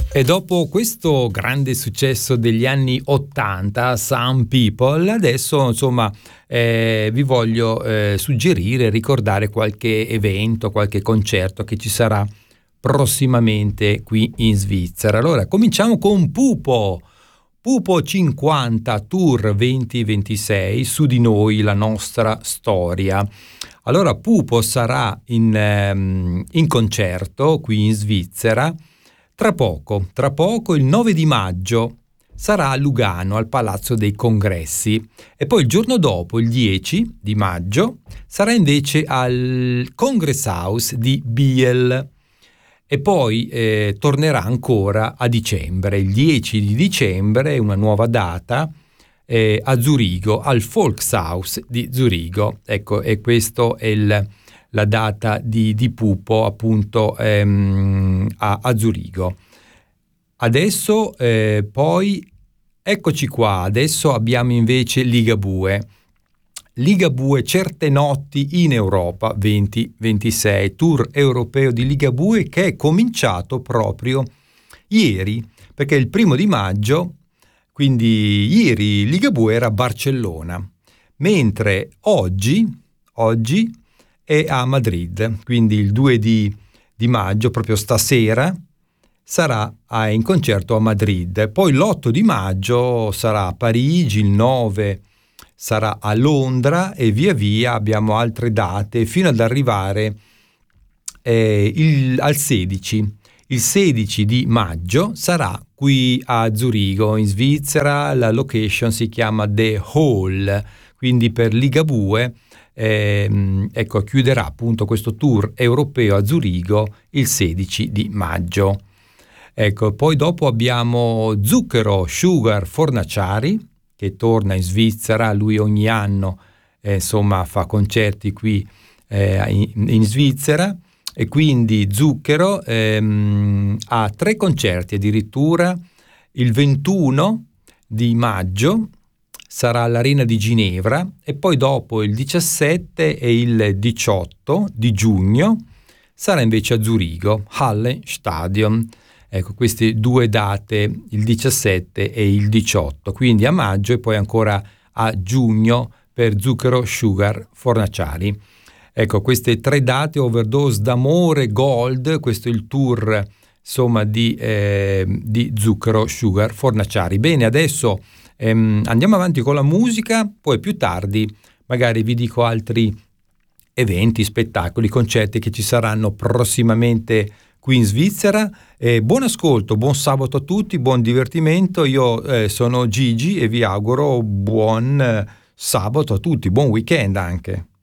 E dopo questo grande successo degli anni 80, Some People, adesso insomma vi voglio suggerire, ricordare qualche evento, qualche concerto che ci sarà prossimamente qui in Svizzera. Allora, cominciamo con Pupo 50 Tour 2026, su di noi la nostra storia. Allora, Pupo sarà in concerto qui in Svizzera tra poco, il 9 di maggio, sarà a Lugano, al Palazzo dei Congressi, e poi il giorno dopo, il 10 di maggio, sarà invece al Congress House di Biel, e poi tornerà ancora a dicembre, il 10 di dicembre, una nuova data, a Zurigo, al Volkshaus di Zurigo. Ecco, e questo è la data di Pupo, appunto, a Zurigo. Adesso poi eccoci qua, adesso abbiamo invece Ligabue, Certe notti in Europa 2026, tour europeo di Ligabue, che è cominciato proprio ieri, perché il 1 di maggio, quindi ieri, Ligabue era a Barcellona, mentre oggi è a Madrid, quindi il 2 di maggio, proprio stasera, sarà in concerto a Madrid. Poi l'8 di maggio sarà a Parigi, il 9 sarà a Londra, e via via abbiamo altre date fino ad arrivare al 16. Il 16 di maggio sarà qui a Zurigo, in Svizzera. La location si chiama The Hall, quindi per Ligabue. Ecco, chiuderà appunto questo tour europeo a Zurigo il 16 di maggio. Ecco, poi dopo abbiamo Zucchero Sugar Fornaciari, che torna in Svizzera. Lui ogni anno insomma fa concerti qui in Svizzera, e quindi Zucchero ha 3 concerti addirittura. Il 21 di maggio sarà all'Arena di Ginevra, e poi dopo il 17 e il 18 di giugno sarà invece a Zurigo, Hallenstadion. Ecco, queste 2 date, il 17 e il 18, quindi a maggio e poi ancora a giugno per Zucchero Sugar Fornaciari. Ecco, queste 3 date, Overdose d'amore, Gold, questo è il tour insomma di Zucchero Sugar Fornaciari. Bene, adesso andiamo avanti con la musica, poi più tardi magari vi dico altri eventi, spettacoli, concerti che ci saranno prossimamente qui in Svizzera. Buon ascolto, buon sabato a tutti, buon divertimento. Io sono Gigi e vi auguro buon sabato a tutti, buon weekend anche.